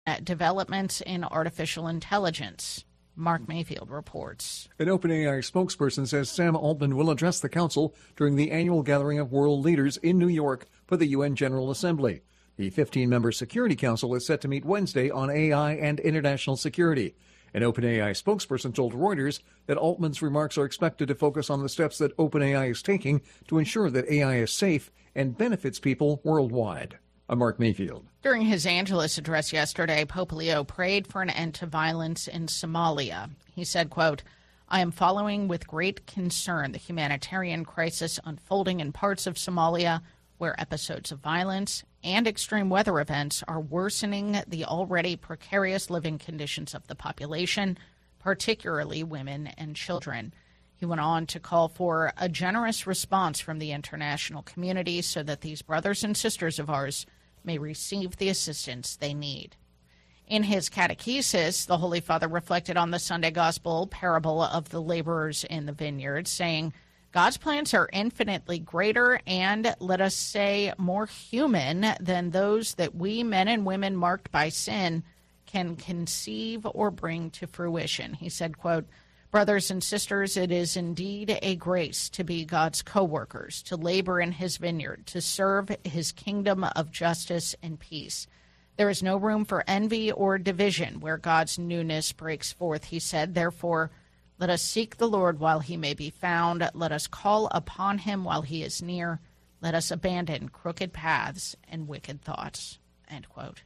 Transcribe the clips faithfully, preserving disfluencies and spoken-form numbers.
developments in artificial intelligence. Mark Mayfield reports. An OpenAI spokesperson says Sam Altman will address the council during the annual gathering of world leaders in New York for the U N General Assembly. The fifteen-member Security Council is set to meet Wednesday on A I and international security. An OpenAI spokesperson told Reuters that Altman's remarks are expected to focus on the steps that OpenAI is taking to ensure that A I is safe and benefits people worldwide. I'm Mark Mayfield. During his Angelus address yesterday, Pope Leo prayed for an end to violence in Somalia. He said, quote, I am following with great concern the humanitarian crisis unfolding in parts of Somalia where episodes of violence and extreme weather events are worsening the already precarious living conditions of the population, particularly women and children. He went on to call for a generous response from the international community so that these brothers and sisters of ours may receive the assistance they need. In his catechesis, the Holy Father reflected on the Sunday Gospel parable of the laborers in the vineyard, saying, God's plans are infinitely greater and, let us say, more human than those that we, men and women marked by sin, can conceive or bring to fruition. He said, quote, brothers and sisters, it is indeed a grace to be God's co-workers, to labor in his vineyard, to serve his kingdom of justice and peace. There is no room for envy or division where God's newness breaks forth, he said. Therefore, let us seek the Lord while he may be found. Let us call upon him while he is near. Let us abandon crooked paths and wicked thoughts. End quote.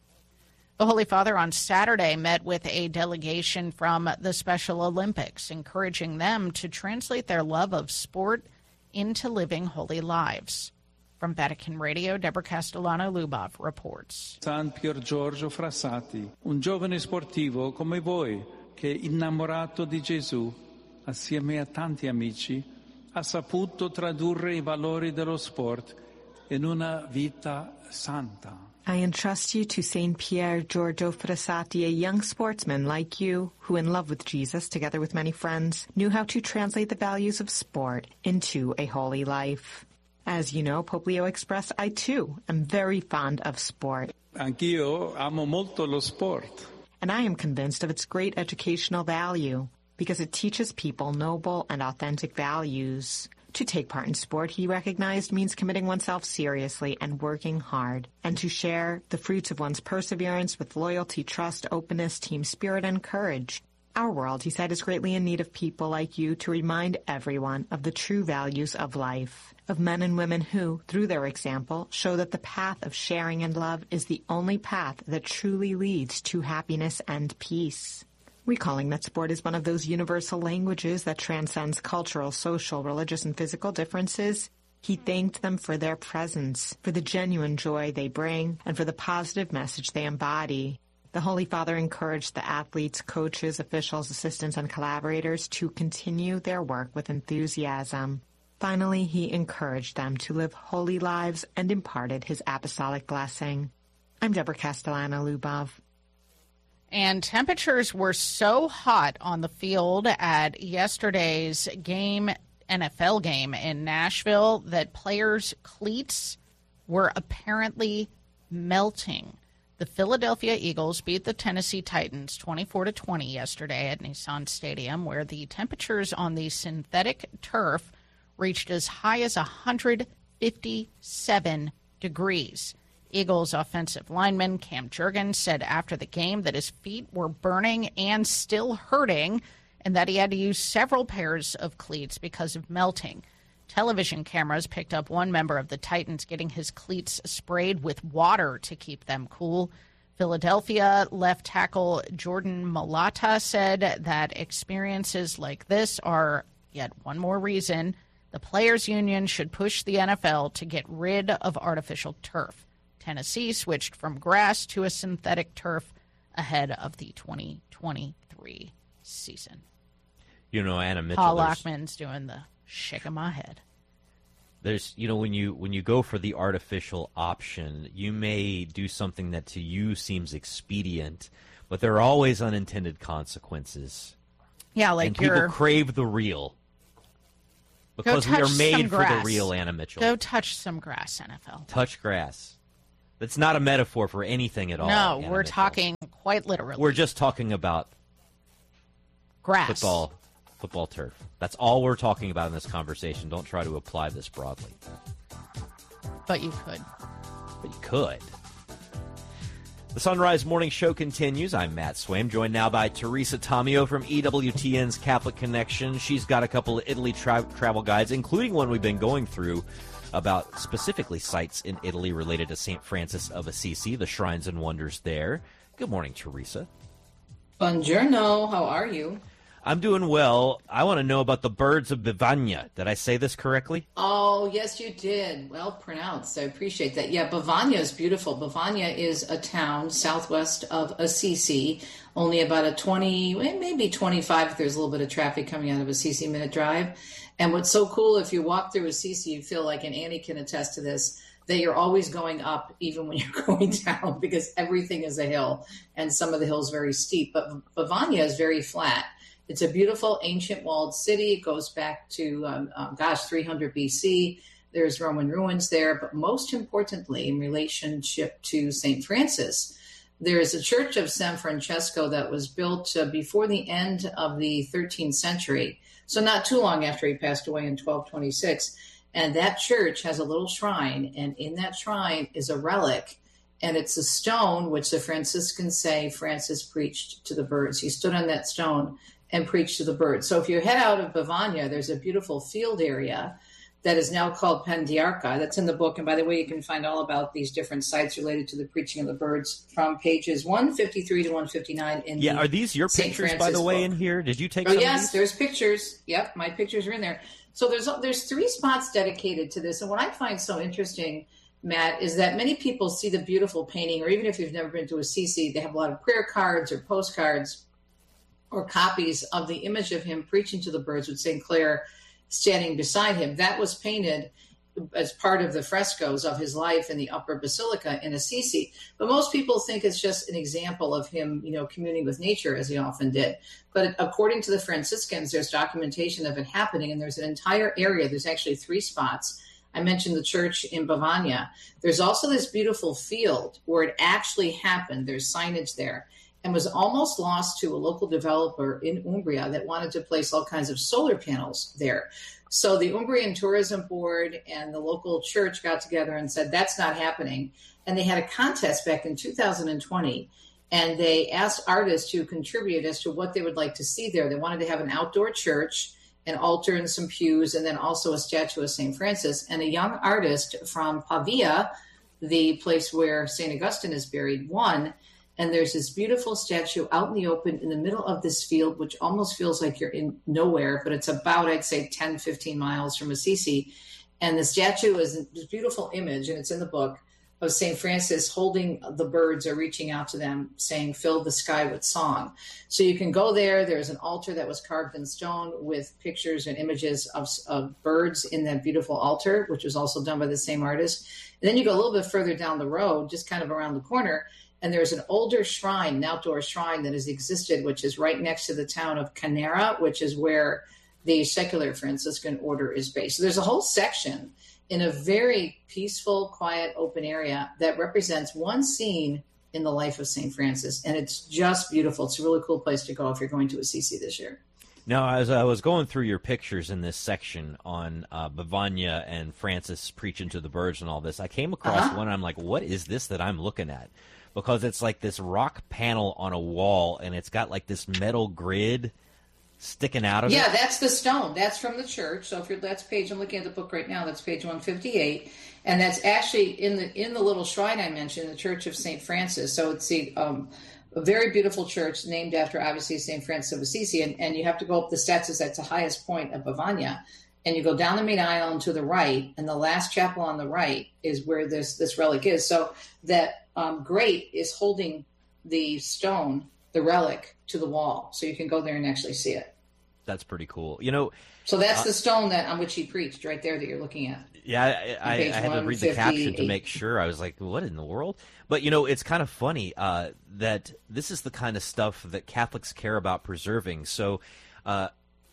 The Holy Father on Saturday met with a delegation from the Special Olympics, encouraging them to translate their love of sport into living holy lives. From Vatican Radio, Deborah Castellano-Lubov reports. San Pier Giorgio Frassati, un giovane sportivo come voi, che innamorato di Gesù, assieme a tanti amici, ha saputo tradurre I valori dello sport in una vita santa. I entrust you to Saint Pier Giorgio Frassati, a young sportsman like you, who in love with Jesus, together with many friends, knew how to translate the values of sport into a holy life. As you know, Pope Leo expressed, I too am very fond of sport. Anch'io amo molto lo sport. And I am convinced of its great educational value, because it teaches people noble and authentic values. To take part in sport, he recognized, means committing oneself seriously and working hard, and to share the fruits of one's perseverance with loyalty, trust, openness, team spirit, and courage. Our world, he said, is greatly in need of people like you to remind everyone of the true values of life, of men and women who, through their example, show that the path of sharing and love is the only path that truly leads to happiness and peace. Recalling that sport is one of those universal languages that transcends cultural, social, religious, and physical differences, he thanked them for their presence, for the genuine joy they bring, and for the positive message they embody. The Holy Father encouraged the athletes, coaches, officials, assistants, and collaborators to continue their work with enthusiasm. Finally, he encouraged them to live holy lives and imparted his apostolic blessing. I'm Deborah Castellano-Lubov. And temperatures were so hot on the field at yesterday's game, N F L game in Nashville, that players' cleats were apparently melting. The Philadelphia Eagles beat the Tennessee Titans twenty-four to twenty yesterday at Nissan Stadium, where the temperatures on the synthetic turf reached as high as one hundred fifty-seven degrees. Eagles offensive lineman Cam Jurgens said after the game that his feet were burning and still hurting, and that he had to use several pairs of cleats because of melting. Television cameras picked up one member of the Titans getting his cleats sprayed with water to keep them cool. Philadelphia left tackle Jordan Mailata said that experiences like this are yet one more reason the Players Union should push the N F L to get rid of artificial turf. Tennessee switched from grass to a synthetic turf ahead of the twenty twenty-three season. You know, Anna Mitchell. Paul Lockman's doing the shake of my head. There's, you know, when you when you go for the artificial option, you may do something that to you seems expedient, but there are always unintended consequences. Yeah, like and people you're... crave the real. Because we are made for the real, Anna Mitchell. Go touch some grass, N F L. Touch grass. That's not a metaphor for anything at all. No, Anna we're Mitchell. talking quite literally. We're just talking about grass. football, football turf. That's all we're talking about in this conversation. Don't try to apply this broadly. But you could. But you could. The Sunrise Morning Show continues. I'm Matt Swaim, joined now by Teresa Tomeo from E W T N's Catholic Connection. She's got a couple of Italy tra- travel guides, including one we've been going through about specifically sites in Italy related to Saint Francis of Assisi, the shrines and wonders there. Good morning, Teresa. Buongiorno. How are you? I'm doing well. I want to know about the birds of Bavagna. Did I say this correctly? Oh, yes, you did. Well pronounced. I appreciate that. Yeah, Bavagna is beautiful. Bavagna is a town southwest of Assisi, only about a twenty, maybe twenty-five, if there's a little bit of traffic coming out of Assisi, minute drive. And what's so cool, if you walk through Assisi, you feel like, and Annie can attest to this, that you're always going up even when you're going down because everything is a hill and some of the hills very steep. But Bavagna is very flat. It's a beautiful ancient walled city. It goes back to, um, um, gosh, three hundred B C. There's Roman ruins there. But most importantly, in relationship to Saint Francis, there is a church of San Francesco that was built uh, before the end of the thirteenth century. So not too long after he passed away in twelve twenty-six. And that church has a little shrine. And in that shrine is a relic. And it's a stone which the Franciscans say Francis preached to the birds. He stood on that stone and preach to the birds. So if you head out of Bavagna, there's a beautiful field area that is now called Pandiarca. That's in the book. And by the way, you can find all about these different sites related to the preaching of the birds from pages one fifty-three to one fifty-nine in yeah, the are these your Saint pictures, Francis by the way, book. in here? Did you take Oh, some yes, of these? there's pictures. Yep, my pictures are in there. So there's there's three spots dedicated to this. And what I find so interesting, Matt, is that many people see the beautiful painting, or even if you've never been to Assisi, they have a lot of prayer cards or postcards or copies of the image of him preaching to the birds with Saint Clare standing beside him. That was painted as part of the frescoes of his life in the Upper Basilica in Assisi. But most people think it's just an example of him, you know, communing with nature as he often did. But according to the Franciscans, there's documentation of it happening, and there's an entire area. There's actually three spots. I mentioned the church in Bavagna. There's also this beautiful field where it actually happened. There's signage there. And was almost lost to a local developer in Umbria that wanted to place all kinds of solar panels there. So the Umbrian Tourism Board and the local church got together and said, that's not happening. And they had a contest back in two thousand twenty, and they asked artists to contribute as to what they would like to see there. They wanted to have an outdoor church, an altar and some pews, and then also a statue of Saint Francis. And a young artist from Pavia, the place where Saint Augustine is buried, won. And there's this beautiful statue out in the open in the middle of this field, which almost feels like you're in nowhere, but it's about, I'd say, ten, fifteen miles from Assisi. And the statue is this beautiful image, and it's in the book, of Saint Francis holding the birds or reaching out to them, saying, fill the sky with song. So you can go there. There's an altar that was carved in stone with pictures and images of, of birds in that beautiful altar, which was also done by the same artist. And then you go a little bit further down the road, just kind of around the corner, and there's an older shrine, an outdoor shrine that has existed, which is right next to the town of Canera, which is where the secular Franciscan order is based. So there's a whole section in a very peaceful, quiet, open area that represents one scene in the life of Saint Francis. And it's just beautiful. It's a really cool place to go if you're going to Assisi this year. Now, as I was going through your pictures in this section on uh, Bavagna and Francis preaching to the birds and all this, I came across uh-huh. one, and I'm like, what is this that I'm looking at? Because it's like this rock panel on a wall, and it's got like this metal grid sticking out of yeah, it. Yeah, that's the stone. That's from the church. So if you're that's page, I'm looking at the book right now. That's page one fifty-eight, and that's actually in the in the little shrine I mentioned, the Church of Saint Francis. So it's the um, a very beautiful church named after obviously Saint Francis of Assisi, and, and you have to go up the steps. It's at the highest point of Bavagna, and you go down the main aisle and to the right, and the last chapel on the right is where this this relic is. So that um, grate is holding the stone, the relic, to the wall, so you can go there and actually see it. That's pretty cool. You know, so that's uh, the stone that on which he preached, right there, that you're looking at. Yeah, I, I, I had to read the caption to make sure. I was like, what in the world? But, you know, it's kind of funny uh, that this is the kind of stuff that Catholics care about preserving. So uh,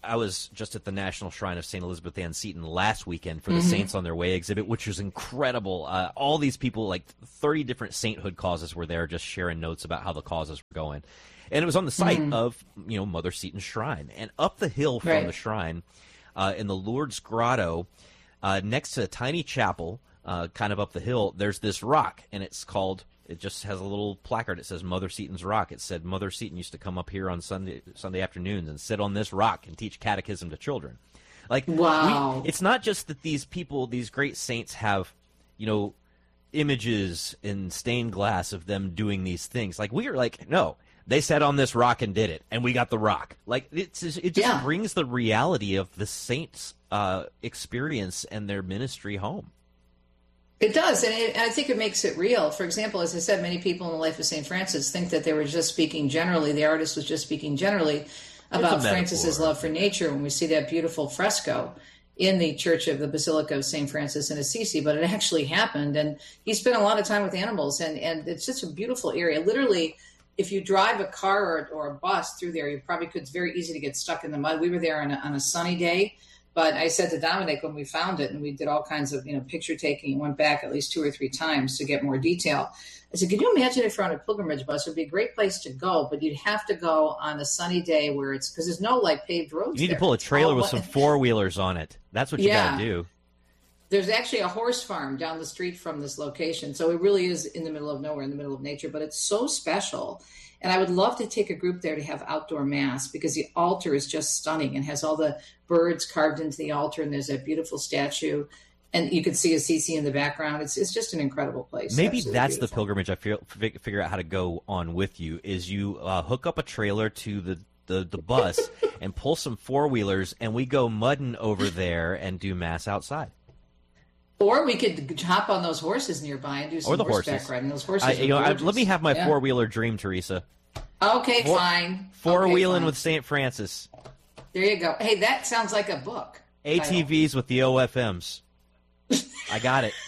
I was just at the National Shrine of Saint Elizabeth Ann Seton last weekend for the Mm-hmm. Saints on Their Way exhibit, which was incredible. Uh, all these people, like thirty different sainthood causes were there, just sharing notes about how the causes were going. And it was on the site Mm-hmm. of, you know, Mother Seton's shrine. And up the hill from Right. the shrine, uh, in the Lourdes Grotto, uh, next to a tiny chapel, uh, kind of up the hill, there's this rock, and it's called, it just has a little placard. It says Mother Seton's Rock. It said Mother Seton used to come up here on Sunday Sunday afternoons and sit on this rock and teach catechism to children. Like, Wow. we, it's not just that these people, these great saints have, you know, images in stained glass of them doing these things. Like, we are like, no, they sat on this rock and did it, and we got the rock. Like, it's just, it just Yeah. brings the reality of the saints' uh, experience and their ministry home. It does, and, it, and I think it makes it real. For example, as I said, many people in the life of Saint Francis think that they were just speaking generally, the artist was just speaking generally about metaphor. Francis's love for nature when we see that beautiful fresco in the Church of the Basilica of Saint Francis in Assisi, but it actually happened, and he spent a lot of time with animals, and, and it's just a beautiful area. Literally, if you drive a car or, or a bus through there, you probably could, it's very easy to get stuck in the mud. We were there on a, on a sunny day, but I said to Dominic when we found it, and we did all kinds of, you know, picture taking and went back at least two or three times to get more detail. I said, can you imagine if you're on a pilgrimage bus? It would be a great place to go, but you'd have to go on a sunny day where it's, because there's no like paved roads. You need there. to pull a It's trailer all with wet. some four-wheelers on it. That's what you Yeah. got to do. There's actually a horse farm down the street from this location. So it really is in the middle of nowhere, in the middle of nature, but it's so special. And I would love to take a group there to have outdoor mass because the altar is just stunning and has all the birds carved into the altar. And there's that beautiful statue. And you can see Assisi in the background. It's it's just an incredible place. Maybe Absolutely that's the beautiful. pilgrimage I feel, fig- figure out how to go on with you, is you uh, hook up a trailer to the, the, the bus and pull some four-wheelers, and we go mudding over there and do mass outside. Or we could hop on those horses nearby and do some Or the horseback horses. riding. Those horses I, are you know, I, gorgeous. let me have my Yeah. four-wheeler dream, Teresa. Okay, Four- fine. Four-wheeling Okay, fine. with Saint Francis. There you go. Hey, that sounds like a book. A T Vs with the O F Ms. I got it.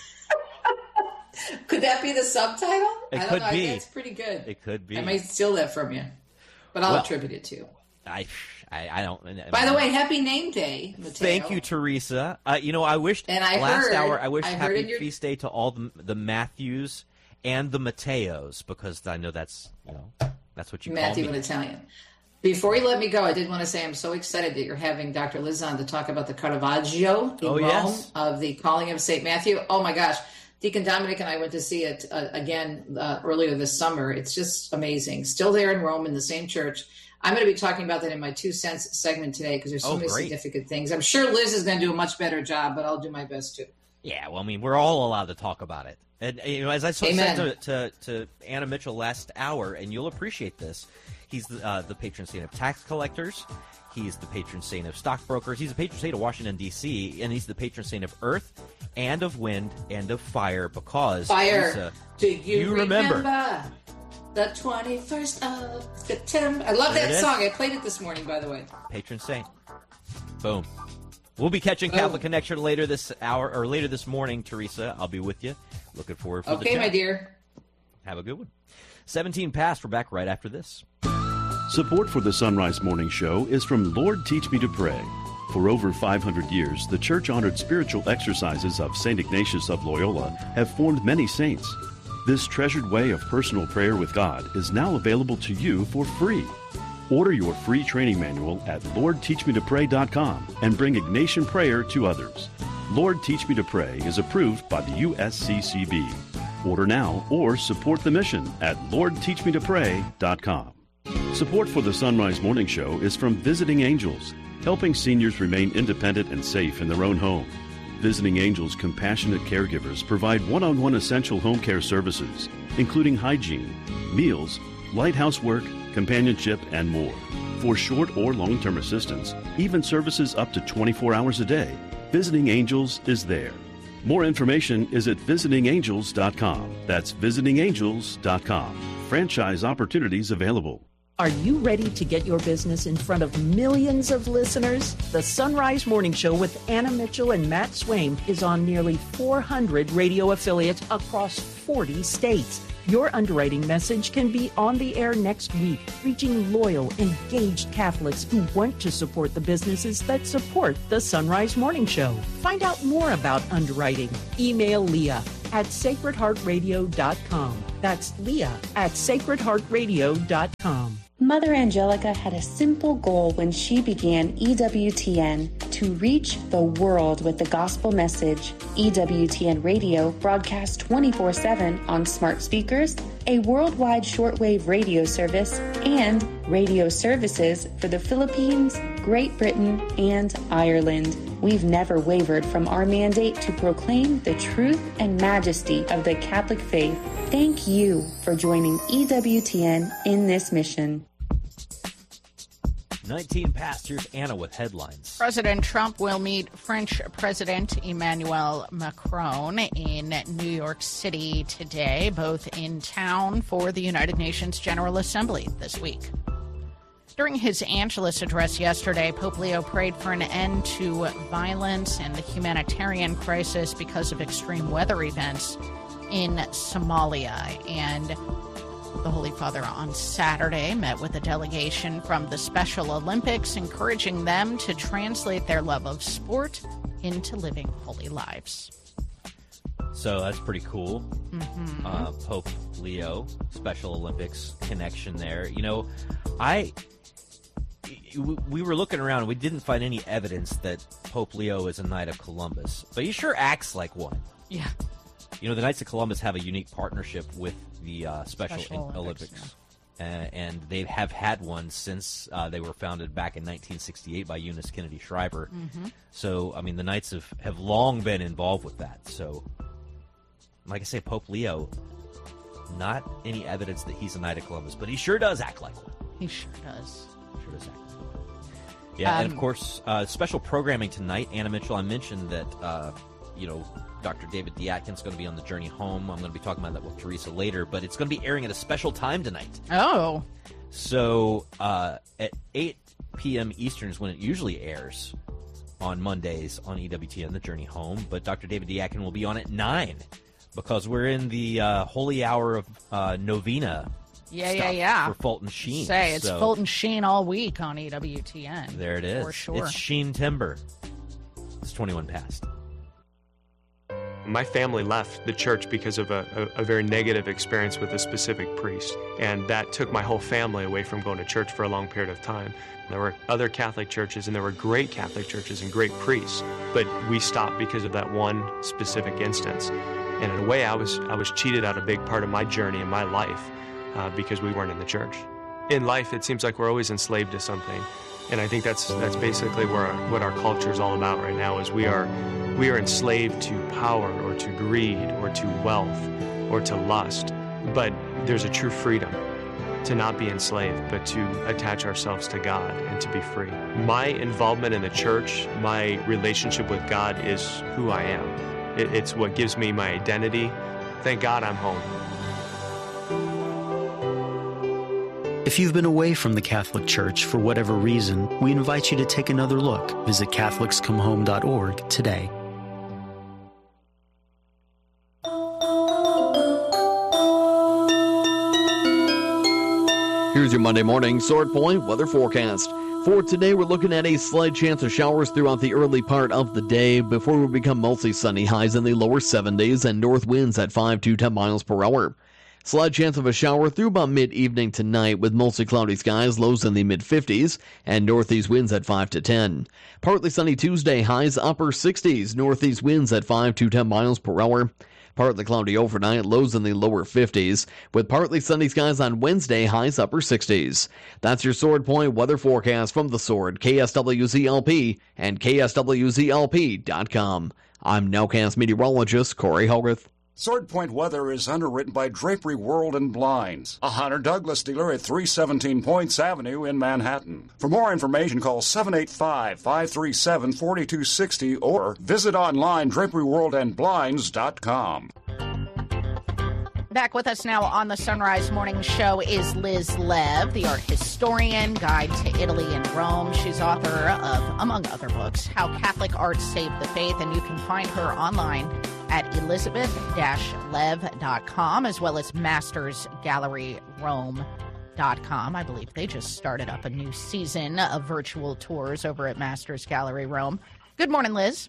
Could that be the subtitle? It I don't could know. be. That's pretty good. It could be. I might steal that from you, but I'll Well, attribute it to you. I, I, I don't. By the way, happy name day, Mateo. Thank you, Teresa. Uh, you know, I wished And I last heard- hour. I wish I heard happy in your- feast day to all the, the Matthews and the Mateos, because I know that's you know that's what you Matthew call in me. Italian. Before you let me go, I did want to say I'm so excited that you're having Doctor Liz on to talk about the Caravaggio in Oh, Rome yes. of the Calling of Saint Matthew. Oh my gosh. Deacon Dominic and I went to see it uh, again uh, earlier this summer. It's just amazing. Still there in Rome in the same church. I'm going to be talking about that in my two cents segment today because there's so Oh, many great. significant things. I'm sure Liz is going to do a much better job, but I'll do my best too. Yeah, well, I mean, we're all allowed to talk about it. And you know, as I so- Amen. said to, to, to Anna Mitchell last hour, and you'll appreciate this, he's the, uh, the patron saint of tax collectors. He's the patron saint of stockbrokers. He's the patron saint of Washington, D C, and he's the patron saint of earth and of wind and of fire because Fire. he's a- Do you, you remember. remember the twenty-first of September? I love There that it is. song. I played it this morning, by the way. patron saint. Boom. We'll be catching Boom. Catholic Connection later this hour or later this morning, Teresa. I'll be with you. Looking forward for the Okay, chat. my dear. Have a good one. seventeen past. We're back right after this. Support for the Sunrise Morning Show is from Lord Teach Me to Pray. For over five hundred years, the church-honored spiritual exercises of Saint Ignatius of Loyola have formed many saints. This treasured way of personal prayer with God is now available to you for free. Order your free training manual at lord teach me to pray dot com and bring Ignatian prayer to others. Lord Teach Me to Pray is approved by the U S C C B. Order now or support the mission at lord teach me to pray dot com. Support for the Sunrise Morning Show is from Visiting Angels, helping seniors remain independent and safe in their own home. Visiting Angels compassionate caregivers provide one-on-one essential home care services, including hygiene, meals, light housework, companionship, and more. For short or long-term assistance, even services up to twenty-four hours a day, Visiting Angels is there. More information is at visiting angels dot com. That's visiting angels dot com. Franchise opportunities available. Are you ready to get your business in front of millions of listeners? The Sunrise Morning Show with Anna Mitchell and Matt Swaim is on nearly four hundred radio affiliates across forty states. Your underwriting message can be on the air next week, reaching loyal, engaged Catholics who want to support the businesses that support the Sunrise Morning Show. Find out more about underwriting. Email Leah at sacred heart radio dot com. That's Leah at sacred heart radio dot com. Mother Angelica had a simple goal when she began E W T N, to reach the world with the gospel message. E W T N Radio broadcasts twenty-four seven on smart speakers, a worldwide shortwave radio service, and radio services for the Philippines, Great Britain, and Ireland. We've never wavered from our mandate to proclaim the truth and majesty of the Catholic faith. Thank you for joining E W T N in this mission. nineteen pastors, Anna with headlines. President Trump will meet French President Emmanuel Macron in New York City today, both in town for the United Nations General Assembly this week. During his Angelus address yesterday, Pope Leo prayed for an end to violence and the humanitarian crisis because of extreme weather events in Somalia. And the Holy Father on Saturday met with a delegation from the Special Olympics, encouraging them to translate their love of sport into living holy lives. So that's pretty cool. Mm-hmm. Uh, Pope Leo, Special Olympics connection there. You know, I... we were looking around and we didn't find any evidence that Pope Leo is a Knight of Columbus, but he sure acts like one. Yeah. You know, the Knights of Columbus have a unique partnership with the uh, Special, Special Olympics, Olympics yeah. uh, and they have had one since uh, they were founded back in nineteen sixty-eight by Eunice Kennedy Shriver. Mm-hmm. So, I mean, the Knights have, have long been involved with that. So, like I say, Pope Leo, not any evidence that he's a Knight of Columbus, but he sure does act like one. He sure does. Sure does act like one. Yeah, um, and of course, uh, special programming tonight. Anna Mitchell, I mentioned that, uh, you know, Doctor David Diakin's going to be on the journey home. I'm going to be talking about that with Teresa later, but it's going to be airing at a special time tonight. Oh. So uh, at eight p.m. Eastern is when it usually airs on Mondays on E W T N, The Journey Home. But Doctor David Diakin will be on at nine because we're in the uh, holy hour of uh, novena. Yeah, yeah, yeah. For Fulton Sheen. Say, it's so, Fulton Sheen all week on E W T N. There it is. For sure. It's Sheen Timber. It's twenty-one past. My family left the church because of a, a, a very negative experience with a specific priest, and that took my whole family away from going to church for a long period of time. There were other Catholic churches, and there were great Catholic churches and great priests, but we stopped because of that one specific instance. And in a way, I was I was cheated out a big part of my journey in my life uh, because we weren't in the church. In life, it seems like we're always enslaved to something, and I think that's that's basically where our, what our culture is all about right now. Is we are we are enslaved to power or to greed or to wealth or to lust, but there's a true freedom to not be enslaved, but to attach ourselves to God and to be free. My involvement in the church, my relationship with God is who I am. It, it's what gives me my identity. Thank God I'm home. If you've been away from the Catholic Church for whatever reason, we invite you to take another look. Visit Catholics Come Home dot org today. Here's your Monday morning Sword Point weather forecast. For today, we're looking at a slight chance of showers throughout the early part of the day before we become mostly sunny, highs in the lower seventies and north winds at five to ten miles per hour. Slight chance of a shower through about mid-evening tonight with mostly cloudy skies, lows in the mid-fifties, and northeast winds at five to ten. Partly sunny Tuesday, highs upper sixties, northeast winds at five to ten miles per hour. Partly cloudy overnight, lows in the lower fifties, with partly sunny skies on Wednesday, highs upper sixties. That's your Sword Point weather forecast from The Sword, K S W Z L P, and K S W Z L P dot com. I'm Nowcast meteorologist Corey Hogarth. Sword Point weather is underwritten by Drapery World and Blinds, a Hunter Douglas dealer at three seventeen Points Avenue in Manhattan. For more information, call seven eight five, five three seven, four two six zero or visit online drapery world and blinds dot com. Back with us now on the Sunrise Morning Show is Liz Lev, the art historian, guide to Italy and Rome. She's author of, among other books, How Catholic Art Saved the Faith, and you can find her online at elizabeth dash lev dot com as well as masters gallery rome dot com. I believe they just started up a new season of virtual tours over at Masters Gallery Rome. Good morning, Liz.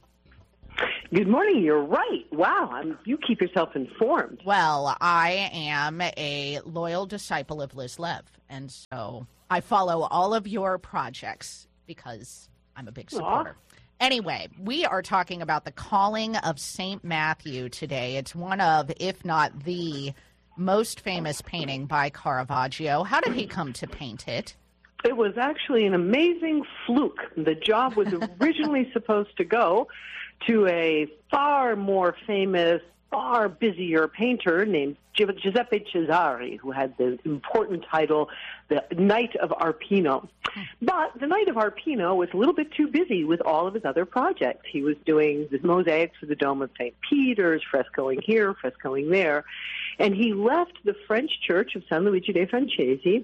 Good morning. You're right. Wow. I'm, you keep yourself informed. Well, I am a loyal disciple of Liz Lev, and so I follow all of your projects because I'm a big supporter. Aww. Anyway, we are talking about the calling of Saint Matthew today. It's one of, if not the most famous painting by Caravaggio. How did he come to paint it? It was actually an amazing fluke. The job was originally supposed to go to a far more famous, far busier painter named Giuseppe Cesare, who had the important title, the Knight of Arpino. But the Knight of Arpino was a little bit too busy with all of his other projects. He was doing the mosaics for the Dome of Saint Peter's, frescoing here, frescoing there, and he left the French church of San Luigi dei Francesi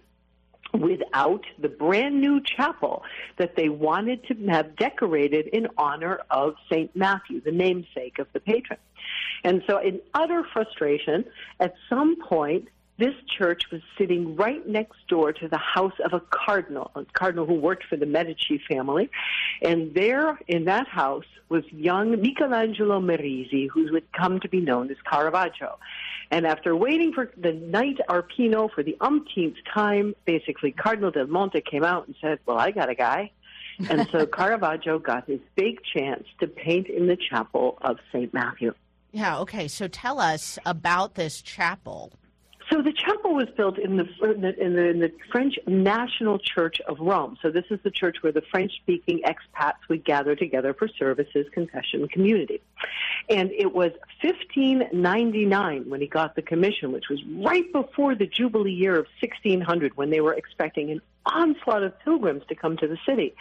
without the brand new chapel that they wanted to have decorated in honor of Saint Matthew, the namesake of the patron. And so in utter frustration, at some point, this church was sitting right next door to the house of a cardinal, a cardinal who worked for the Medici family. And there in that house was young Michelangelo Merisi, who would come to be known as Caravaggio. And after waiting for the Knight Arpino for the umpteenth time, basically Cardinal Del Monte came out and said, well, I got a guy. And so Caravaggio got his big chance to paint in the chapel of Saint Matthew. Yeah, okay. So tell us about this chapel. So the chapel was built in the, in the in the in the French National Church of Rome. So this is the church where the French-speaking expats would gather together for services, confession, community. And it was fifteen ninety-nine when he got the commission, which was right before the Jubilee year of sixteen hundred, when they were expecting an onslaught of pilgrims to come to the city.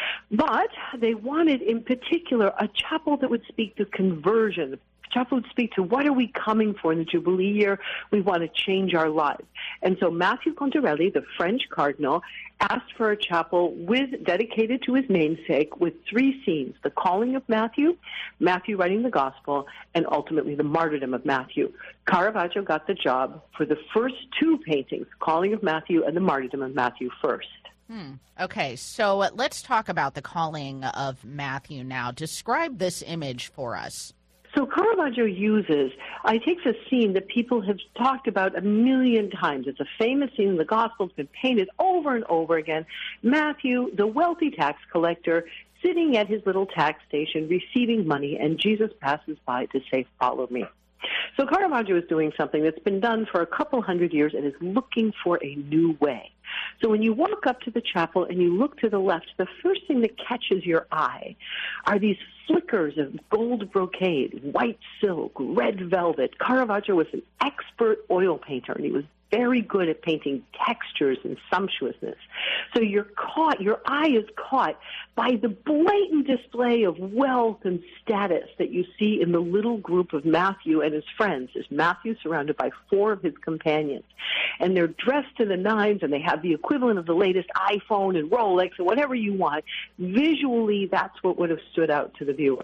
But they wanted, in particular, a chapel that would speak to conversion. The chapel would speak to what are we coming for in the Jubilee year? We want to change our lives. And so Matthew Contarelli, the French cardinal, asked for a chapel with dedicated to his namesake with three scenes: the calling of Matthew, Matthew writing the gospel, and ultimately the martyrdom of Matthew. Caravaggio got the job for the first two paintings, calling of Matthew and the martyrdom of Matthew first. Hmm. Okay, so uh, let's talk about the calling of Matthew now. Describe this image for us. So Caravaggio uses, I takes a scene that people have talked about a million times. It's a famous scene in the Gospel. It's been painted over and over again. Matthew, the wealthy tax collector, sitting at his little tax station receiving money, and Jesus passes by to say, follow me. So Caravaggio is doing something that's been done for a couple hundred years and is looking for a new way. So when you walk up to the chapel and you look to the left, the first thing that catches your eye are these flickers of gold brocade, white silk, red velvet. Caravaggio was an expert oil painter, and he was very good at painting textures and sumptuousness. So you're caught, your eye is caught by the blatant display of wealth and status that you see in the little group of Matthew and his friends. There's Matthew surrounded by four of his companions. And they're dressed to the nines, and they have the equivalent of the latest iPhone and Rolex and whatever you want. Visually, that's what would have stood out to the viewer.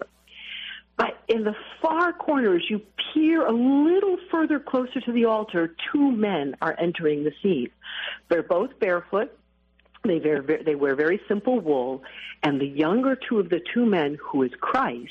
But in the far corners, you peer a little further closer to the altar, two men are entering the scene. They're both barefoot. They wear, they wear very simple wool. And the younger two of the two men, who is Christ,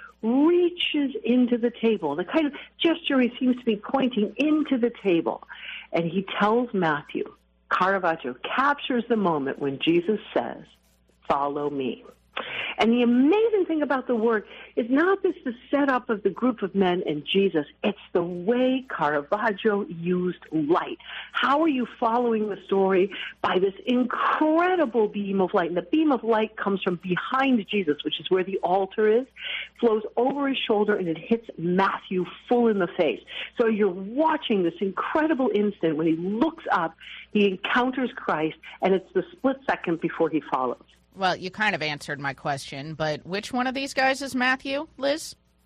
reaches into the table. The kind of gesture he seems to be pointing into the table. And he tells Matthew, Caravaggio captures the moment when Jesus says, follow me. And the amazing thing about the work is not just the setup of the group of men and Jesus, it's the way Caravaggio used light. How are you following the story? By this incredible beam of light. And the beam of light comes from behind Jesus, which is where the altar is, flows over his shoulder, and it hits Matthew full in the face. So you're watching this incredible instant when he looks up, he encounters Christ, and it's the split second before he follows. Well, you kind of answered my question, but which one of these guys is Matthew, Liz?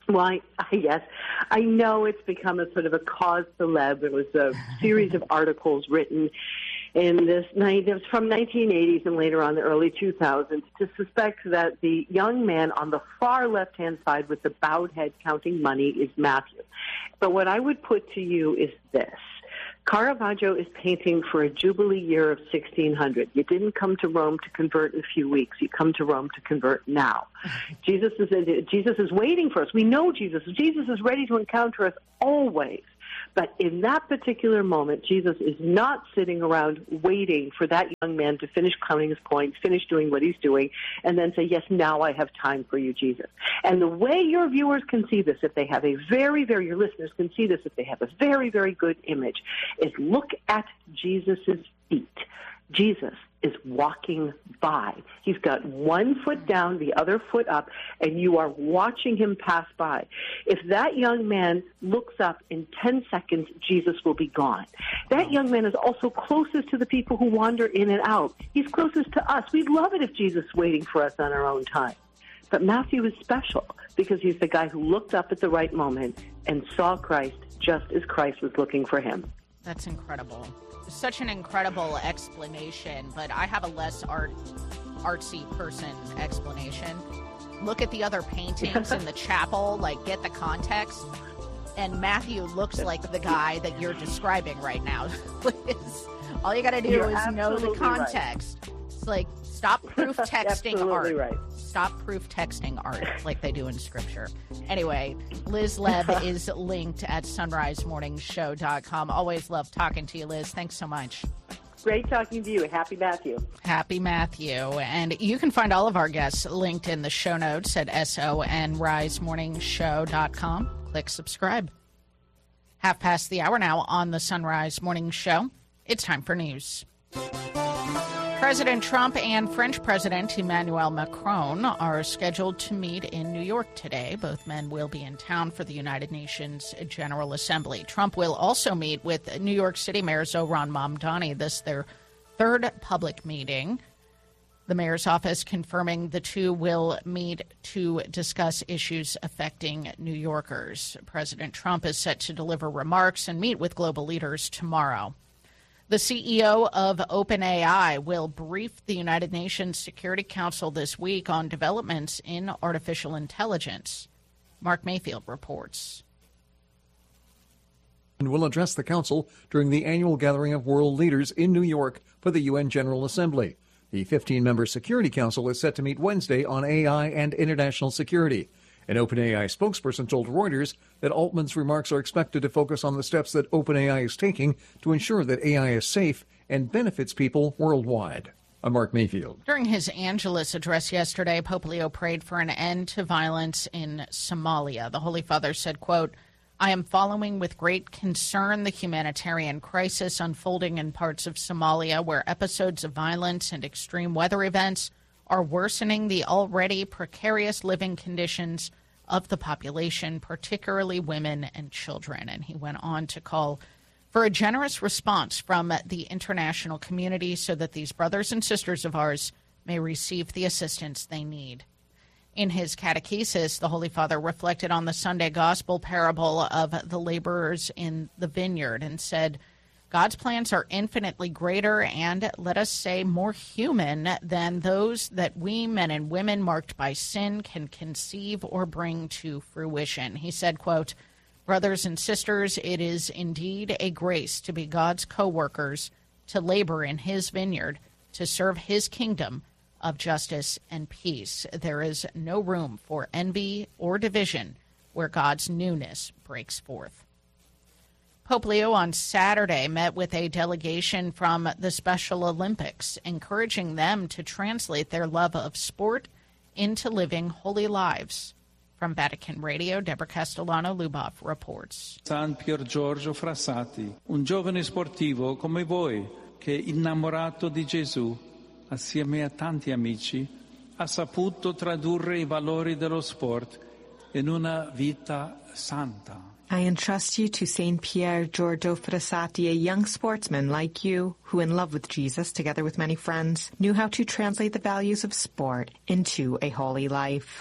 Why, yes, I know it's become a sort of a cause celeb. There was a series of articles written in this night, it was from nineteen eighties and later on the early two thousands, to suspect that the young man on the far left-hand side with the bowed head counting money is Matthew. But what I would put to you is this. Caravaggio is painting for a Jubilee year of sixteen hundred. You didn't come to Rome to convert in a few weeks. You come to Rome to convert now. Jesus is Jesus is waiting for us. We know Jesus. Jesus is ready to encounter us always. But in that particular moment, Jesus is not sitting around waiting for that young man to finish counting his coins, finish doing what he's doing, and then say, yes, now I have time for you, Jesus. And the way your viewers can see this, if they have a very, very, your listeners can see this, if they have a very, very good image, is look at Jesus' feet. Jesus is walking by. He's got one foot down, the other foot up, and you are watching him pass by. If that young man looks up in ten seconds, Jesus will be gone. That young man is also closest to the people who wander in and out. He's closest to us. We'd love it if Jesus was waiting for us on our own time. But Matthew is special because he's the guy who looked up at the right moment and saw Christ just as Christ was looking for him. That's incredible. Such an incredible explanation, but I have a less art, artsy person explanation. Look at the other paintings in the chapel, like get the context. And Matthew looks like the guy that you're describing right now. All you got to do You're is know the context. Right. It's like, stop proof texting art. Right. Stop proof texting art like they do in Scripture. Anyway, Liz Leb is linked at sunrise morning show dot com. Always love talking to you, Liz. Thanks so much. Great talking to you. Happy Matthew. Happy Matthew. And you can find all of our guests linked in the show notes at sunrise morning show dot com. Click subscribe. Half past the hour now on the Sunrise Morning Show. It's time for news. President Trump and French President Emmanuel Macron are scheduled to meet in New York today. Both men will be in town for the United Nations General Assembly. Trump will also meet with New York City Mayor Zohran Mamdani. This is their third public meeting. The mayor's office confirming the two will meet to discuss issues affecting New Yorkers. President Trump is set to deliver remarks and meet with global leaders tomorrow. The C E O of OpenAI will brief the United Nations Security Council this week on developments in artificial intelligence. Mark Mayfield reports. And will address the council during the annual gathering of world leaders in New York for the U N General Assembly. The fifteen-member Security Council is set to meet Wednesday on A I and international security. An OpenAI spokesperson told Reuters that Altman's remarks are expected to focus on the steps that OpenAI is taking to ensure that A I is safe and benefits people worldwide. I'm Mark Mayfield. During his Angelus address yesterday, Pope Leo prayed for an end to violence in Somalia. The Holy Father said, quote, I am following with great concern the humanitarian crisis unfolding in parts of Somalia where episodes of violence and extreme weather events are worsening the already precarious living conditions of the population, particularly women and children. And he went on to call for a generous response from the international community so that these brothers and sisters of ours may receive the assistance they need. In his catechesis, the Holy Father reflected on the Sunday Gospel parable of the laborers in the vineyard and said, God's plans are infinitely greater and, let us say, more human than those that we, men and women marked by sin, can conceive or bring to fruition. He said, quote, brothers and sisters, it is indeed a grace to be God's co-workers, to labor in his vineyard, to serve his kingdom of justice and peace. There is no room for envy or division where God's newness breaks forth. Pope Leo on Saturday met with a delegation from the Special Olympics, encouraging them to translate their love of sport into living holy lives. From Vatican Radio, Deborah Castellano-Lubov reports. San Pier Giorgio Frassati, un giovane sportivo come voi, che innamorato di Gesù, assieme a tanti amici, ha saputo tradurre i valori dello sport in una vita santa. I entrust you to Saint Pier Giorgio Frassati, a young sportsman like you, who in love with Jesus, together with many friends, knew how to translate the values of sport into a holy life.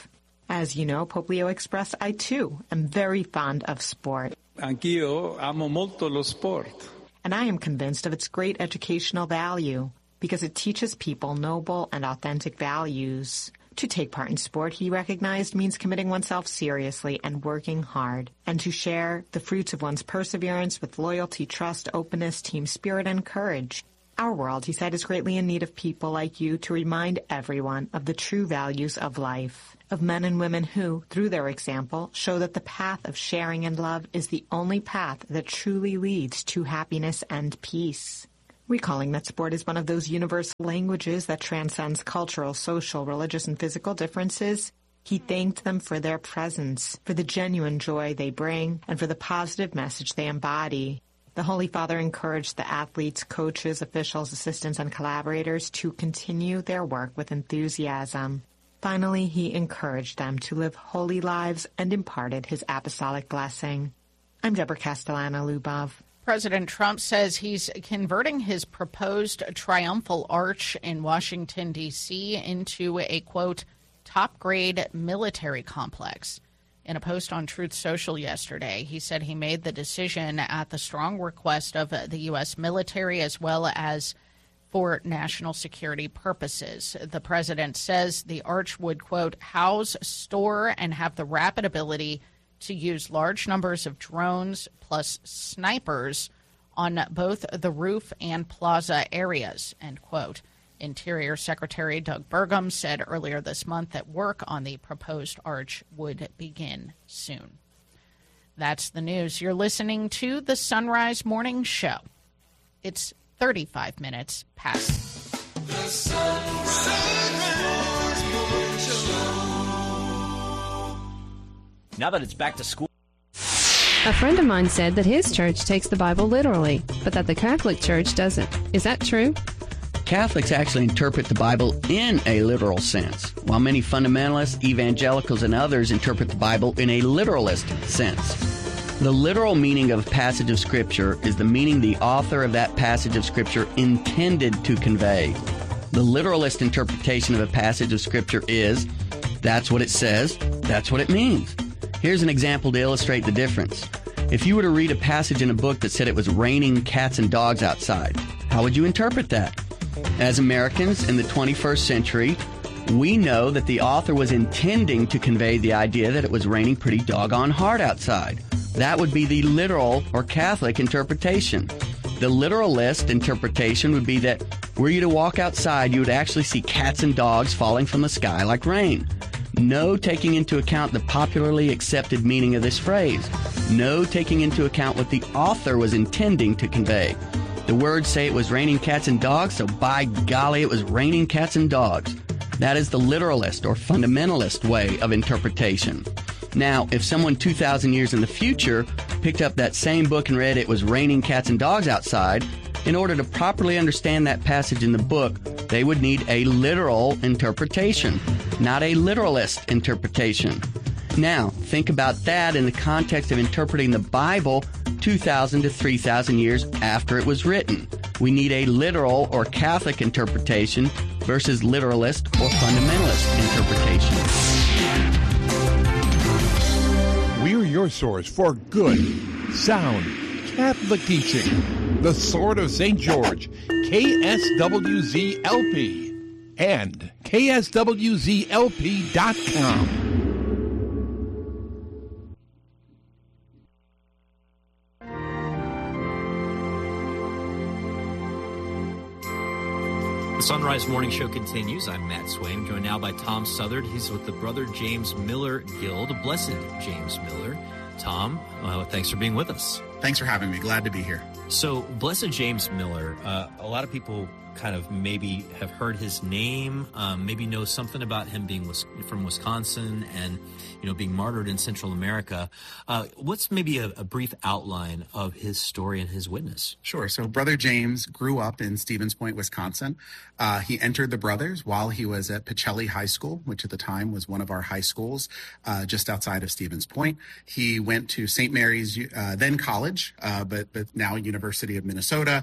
As you know, Pope Leo expressed, I too am very fond of sport. Anch'io amo molto lo sport. And I am convinced of its great educational value because it teaches people noble and authentic values. To take part in sport, he recognized, means committing oneself seriously and working hard, and to share the fruits of one's perseverance with loyalty, trust, openness, team spirit, and courage. Our world, he said, is greatly in need of people like you to remind everyone of the true values of life, of men and women who, through their example, show that the path of sharing and love is the only path that truly leads to happiness and peace. Recalling that sport is one of those universal languages that transcends cultural, social, religious, and physical differences, he thanked them for their presence, for the genuine joy they bring, and for the positive message they embody. The Holy Father encouraged the athletes, coaches, officials, assistants, and collaborators to continue their work with enthusiasm. Finally, he encouraged them to live holy lives and imparted his apostolic blessing. I'm Deborah Castellano-Lubov. President Trump says he's converting his proposed triumphal arch in Washington, D C into a, quote, top-grade military complex. In a post on Truth Social yesterday, he said he made the decision at the strong request of the U S military as well as for national security purposes. The president says the arch would, quote, house, store, and have the rapid ability to use large numbers of drones plus snipers on both the roof and plaza areas, end quote. Interior Secretary Doug Burgum said earlier this month that work on the proposed arch would begin soon. That's the news. You're listening to the Sunrise Morning Show. It's thirty-five minutes past. The Sunrise Morning Show. Now that it's back to school. A friend of mine said that his church takes the Bible literally, but that the Catholic Church doesn't. Is that true? Catholics actually interpret the Bible in a literal sense, while many fundamentalists, evangelicals, and others interpret the Bible in a literalist sense. The literal meaning of a passage of Scripture is the meaning the author of that passage of Scripture intended to convey. The literalist interpretation of a passage of Scripture is, that's what it says, that's what it means. Here's an example to illustrate the difference. If you were to read a passage in a book that said it was raining cats and dogs outside, how would you interpret that? As Americans in the twenty-first century, we know that the author was intending to convey the idea that it was raining pretty doggone hard outside. That would be the literal or Catholic interpretation. The literalist interpretation would be that were you to walk outside, you would actually see cats and dogs falling from the sky like rain. No taking into account the popularly accepted meaning of this phrase. No taking into account what the author was intending to convey. The words say it was raining cats and dogs, so by golly, it was raining cats and dogs. That is the literalist or fundamentalist way of interpretation. Now, if someone two thousand years in the future picked up that same book and read it was raining cats and dogs outside, in order to properly understand that passage in the book, they would need a literal interpretation, not a literalist interpretation. Now, think about that in the context of interpreting the Bible two thousand to three thousand years after it was written. We need a literal or Catholic interpretation versus literalist or fundamentalist interpretation. We're your source for good, sound, Catholic teaching. The Sword of Saint George, K S W Z L P, and K S W Z L P dot com. The Sunrise Morning Show continues. I'm Matt Swaim, joined now by Tom Southard. He's with the Brother James Miller Guild. Blessed James Miller. Tom, uh, thanks for being with us. Thanks for having me. Glad to be here. So, Blessed James Miller, uh, a lot of people kind of maybe have heard his name, um, maybe know something about him being from Wisconsin and, you know, being martyred in Central America. Uh, what's maybe a, a brief outline of his story and his witness? Sure. So Brother James grew up in Stevens Point, Wisconsin. Uh, he entered the Brothers while he was at Pacelli High School, which at the time was one of our high schools uh, just outside of Stevens Point. He went to Saint Mary's, uh, then college, uh, but, but now University of Minnesota.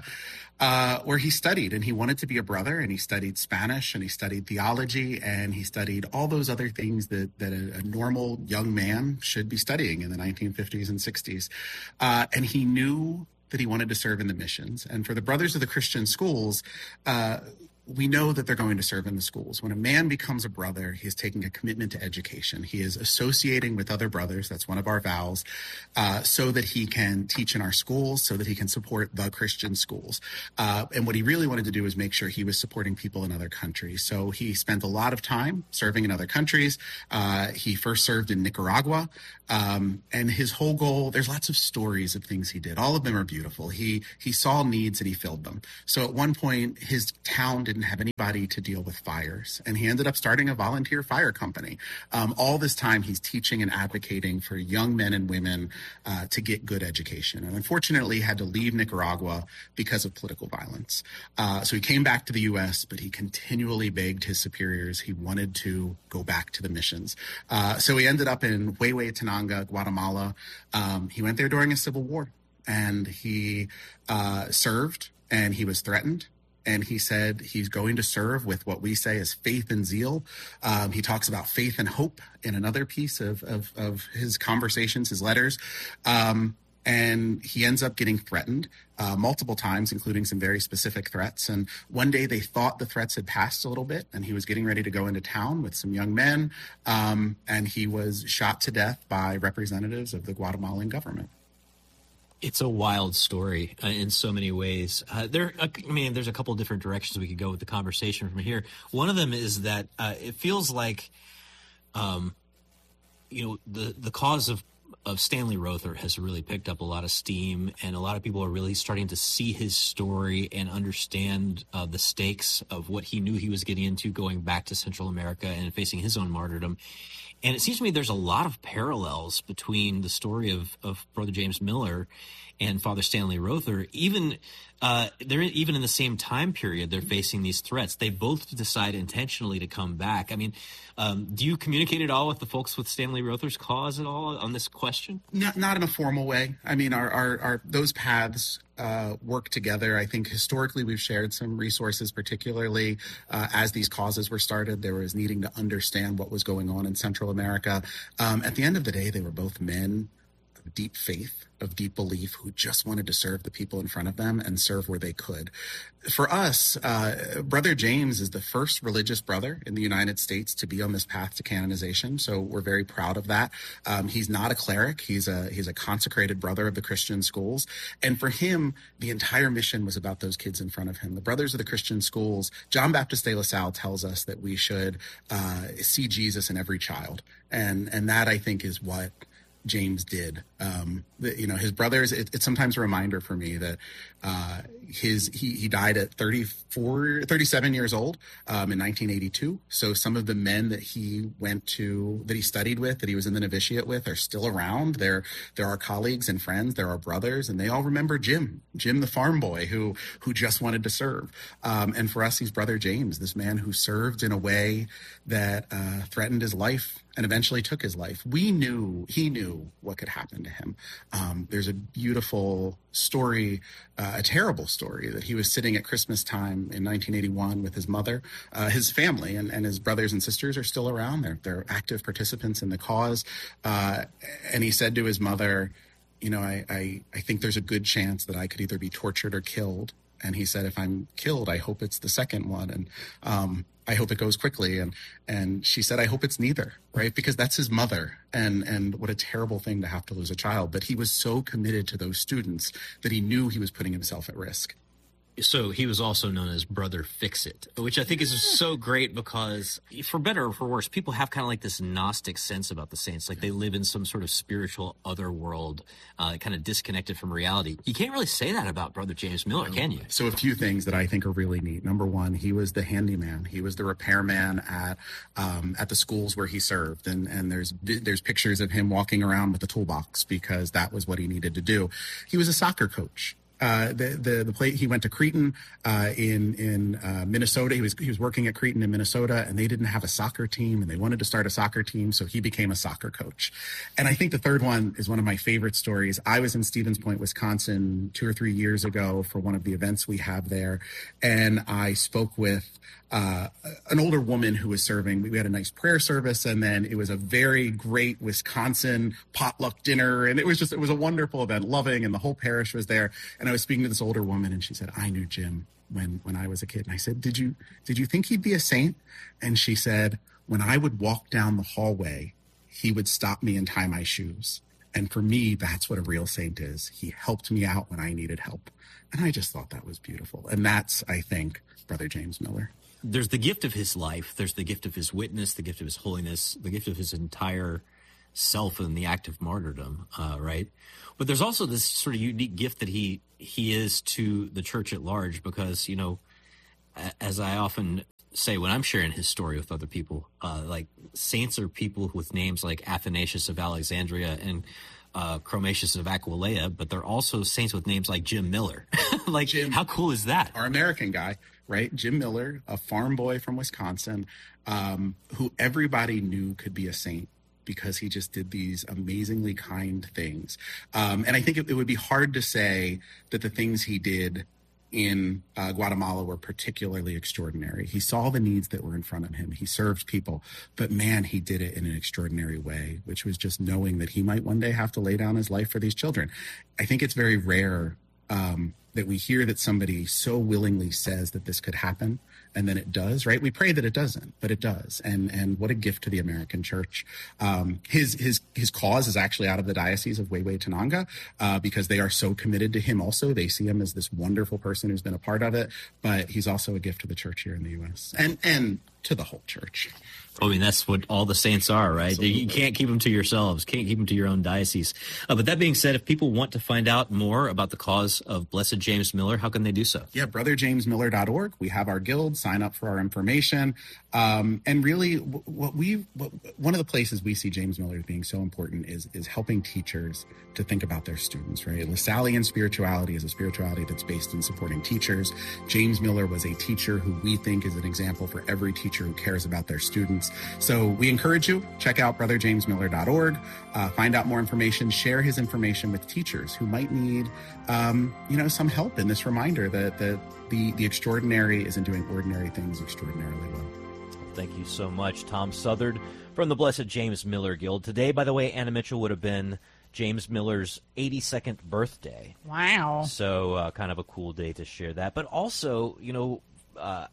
uh, where he studied, and he wanted to be a brother, and he studied Spanish, and he studied theology, and he studied all those other things that, that a, a normal young man should be studying in the nineteen fifties and sixties. Uh, and he knew that he wanted to serve in the missions. And for the Brothers of the Christian Schools, uh, we know that they're going to serve in the schools. When a man becomes a brother, he is taking a commitment to education. He is associating with other brothers. That's one of our vows, uh, so that he can teach in our schools, so that he can support the Christian schools. Uh, and what he really wanted to do is make sure he was supporting people in other countries. So he spent a lot of time serving in other countries. Uh, he first served in Nicaragua. Um, and his whole goal, there's lots of stories of things he did. All of them are beautiful. He, he saw needs and he filled them. So at one point, his town didn't have anybody to deal with fires, and he ended up starting a volunteer fire company. Um, all this time, he's teaching and advocating for young men and women uh, to get good education. And unfortunately, had to leave Nicaragua because of political violence. Uh, so he came back to the U S, but he continually begged his superiors. He wanted to go back to the missions. Uh, so he ended up in Huehuetenango, Guatemala. Um, he went there during a civil war, and he uh, served, and he was threatened. And he said he's going to serve with what we say is faith and zeal. Um, he talks about faith and hope in another piece of, of, of his conversations, his letters. Um, and he ends up getting threatened uh, multiple times, including some very specific threats. And one day they thought the threats had passed a little bit, and he was getting ready to go into town with some young men. Um, and he was shot to death by representatives of the Guatemalan government. It's a wild story uh, in so many ways. Uh, there, uh, I mean, there's a couple of different directions we could go with the conversation from here. One of them is that uh, it feels like, um, you know, the the cause of of Stanley Rother has really picked up a lot of steam, and a lot of people are really starting to see his story and understand uh, the stakes of what he knew he was getting into going back to Central America and facing his own martyrdom. And it seems to me there's a lot of parallels between the story of, of Brother James Miller and Father Stanley Rother. Even uh, they're even in the same time period, they're facing these threats. They both decide intentionally to come back. I mean, um, do you communicate at all with the folks with Stanley Rother's cause at all on this question? Not, not in a formal way. I mean, our, our, our those paths uh, work together. I think historically we've shared some resources, particularly uh, as these causes were started. There was needing to understand what was going on in Central America. Um, at the end of the day, they were both men of deep faith, of deep belief, who just wanted to serve the people in front of them and serve where they could. For us, uh, Brother James is the first religious brother in the United States to be on this path to canonization, so we're very proud of that. Um, he's not a cleric. He's a he's a consecrated brother of the Christian schools, and for him, the entire mission was about those kids in front of him. The Brothers of the Christian Schools, John Baptist de La Salle tells us that we should uh, see Jesus in every child, and and that, I think, is what James did. Um, the, you know, his brothers, it, it's sometimes a reminder for me that uh, his he, he died at thirty-four, thirty-seven years old um, in nineteen eighty-two. So some of the men that he went to, that he studied with, that he was in the novitiate with, are still around. They're, they're our colleagues and friends. They're our brothers, and they all remember Jim, Jim the farm boy who who just wanted to serve. Um, and for us, he's Brother James, this man who served in a way that uh, threatened his life and eventually took his life. We knew, he knew what could happen to him. Um, there's a beautiful story, uh, a terrible story, that he was sitting at Christmas time in nineteen eighty-one with his mother, uh, his family, and, and his brothers and sisters are still around. They're, they're active participants in the cause. Uh, and he said to his mother, you know, I, I, I think there's a good chance that I could either be tortured or killed. And he said, if I'm killed, I hope it's the second one. And um, I hope it goes quickly. And and she said, I hope it's neither, right? Because that's his mother. And and what a terrible thing to have to lose a child. But he was so committed to those students that he knew he was putting himself at risk. So he was also known as Brother Fix-It, which I think is so great because, for better or for worse, people have kind of like this Gnostic sense about the saints. Like they live in some sort of spiritual other world, uh, kind of disconnected from reality. You can't really say that about Brother James Miller, can you? So a few things that I think are really neat. Number one, he was the handyman. He was the repairman at um, at the schools where he served. And, and there's there's pictures of him walking around with a toolbox because that was what he needed to do. He was a soccer coach. uh, the the the play. He went to Cretin uh, in in uh, Minnesota. He was he was working at Cretin in Minnesota, and they didn't have a soccer team, and they wanted to start a soccer team, so he became a soccer coach. And I think the third one is one of my favorite stories. I was in Stevens Point, Wisconsin, two or three years ago for one of the events we have there, and I spoke with uh, an older woman who was serving. We had a nice prayer service, and then it was a very great Wisconsin potluck dinner, and it was just it was a wonderful event, loving, and the whole parish was there. And I was speaking to this older woman, and she said, "I knew Jim when when I was a kid." And I said, "Did you did you think he'd be a saint?" And she said, "When I would walk down the hallway, he would stop me and tie my shoes. And for me, that's what a real saint is. He helped me out when I needed help." And I just thought that was beautiful. And that's, I think, Brother James Miller. There's the gift of his life. There's the gift of his witness, the gift of his holiness, the gift of his entire self in the act of martyrdom, uh, right? But there's also this sort of unique gift that he he is to the church at large, because, you know, as I often say when I'm sharing his story with other people, uh, like saints are people with names like Athanasius of Alexandria and uh, Chromatius of Aquileia, but they're also saints with names like Jim Miller. Like, Jim, how cool is that? Our American guy, right? Jim Miller, a farm boy from Wisconsin, um, who everybody knew could be a saint because he just did these amazingly kind things. Um, and I think it, it would be hard to say that the things he did in uh, Guatemala were particularly extraordinary. He saw the needs that were in front of him. He served people, but man, he did it in an extraordinary way, which was just knowing that he might one day have to lay down his life for these children. I think it's very rare um, that we hear that somebody so willingly says that this could happen, and then it does, right? We pray that it doesn't, but it does. And and what a gift to the American church. Um, his his his cause is actually out of the Diocese of Huehuetenango uh, because they are so committed to him also. They see him as this wonderful person who's been a part of it, but he's also a gift to the church here in the U S and and to the whole church. I mean, that's what all the saints are, right? Absolutely. You can't keep them to yourselves. Can't keep them to your own diocese. Uh, but that being said, if people want to find out more about the cause of Blessed James Miller, how can they do so? Yeah, brother james miller dot org. We have our guild. Sign up for our information. Um, and really, what we what, one of the places we see James Miller as being so important is is helping teachers to think about their students, right? Lasallian spirituality is a spirituality that's based in supporting teachers. James Miller was a teacher who we think is an example for every teacher who cares about their students. So we encourage you, check out brother james miller dot org, uh, find out more information, share his information with teachers who might need, um, you know, some help in this reminder that, that the, the extraordinary is in doing ordinary things extraordinarily well. Thank you so much, Tom Southard from the Blessed James Miller Guild. Today, by the way, Anna Mitchell would have been James Miller's eighty-second birthday. Wow. So uh, kind of a cool day to share that. But also, you know, uh,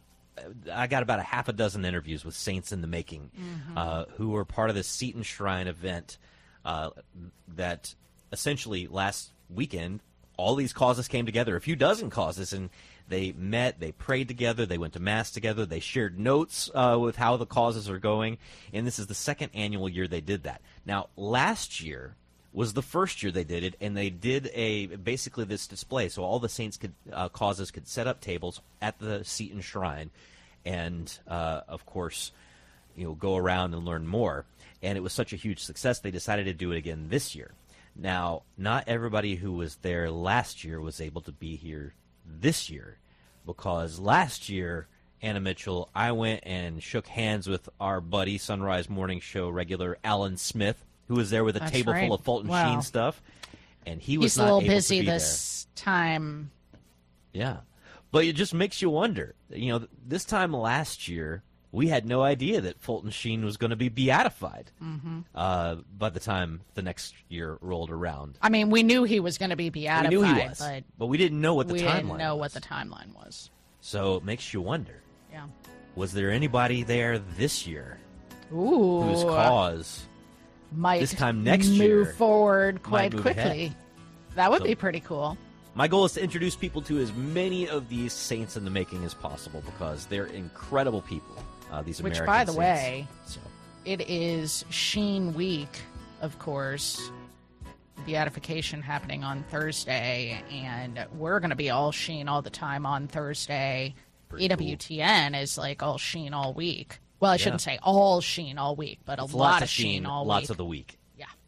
I got about a half a dozen interviews with saints in the making mm-hmm. uh, who were part of the Seton Shrine event uh, that essentially last weekend, all these causes came together, a few dozen causes, and they met, they prayed together, they went to Mass together, they shared notes uh, with how the causes are going, and this is the second annual year they did that. Now, last year was the first year they did it, and they did a basically this display, so all the saints could uh, causes could set up tables at the Seton Shrine, and uh, of course, you know, go around and learn more. And it was such a huge success, they decided to do it again this year. Now, not everybody who was there last year was able to be here this year, because last year, Anna Mitchell, I went and shook hands with our buddy, Sunrise Morning Show regular Alan Smith, who was there with a That's table right. full of Fulton Wow. Sheen stuff, and he was He's not a little able busy to be this time. there. Yeah, but it just makes you wonder. You know, this time last year, we had no idea that Fulton Sheen was going to be beatified Mm-hmm. uh, by the time the next year rolled around. I mean, we knew he was going to be beatified, we knew he was, but, but we didn't know what the we timeline didn't know was. what the timeline was. So it makes you wonder. Yeah. Was there anybody there this year Ooh. whose cause might this time next move year forward quite move quickly? ahead? That would So- be pretty cool. My goal is to introduce people to as many of these saints in the making as possible, because they're incredible people, uh, these Which, American by the saints. way, So, it is Sheen Week, of course. Beatification happening on Thursday, and we're going to be all Sheen all the time on Thursday. Pretty E W T N is like all Sheen all week. Well, I Yeah. shouldn't say all Sheen all week, but a it's lot lots of Sheen all lots week. of the week. Yeah.